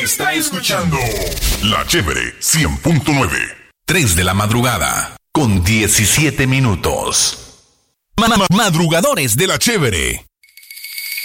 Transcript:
Está escuchando La Chévere 100.9. 3 de la madrugada con 17 minutos. Madrugadores de La Chévere.